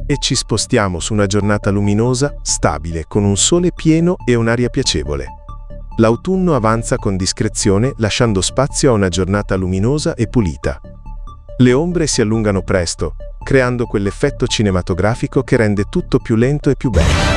E ci spostiamo su una giornata luminosa, stabile, con un sole pieno e un'aria piacevole. L'autunno avanza con discrezione, lasciando spazio a una giornata luminosa e pulita. Le ombre si allungano presto, creando quell'effetto cinematografico che rende tutto più lento e più bello.